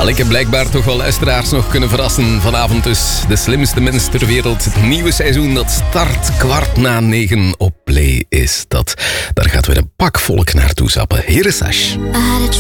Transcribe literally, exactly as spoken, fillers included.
Al ik heb blijkbaar toch wel luisteraars nog kunnen verrassen. Vanavond dus de slimste mens ter wereld. Het nieuwe seizoen dat start kwart na negen op Play is dat. Daar gaat weer een pak volk naartoe zappen. Hier is Sash.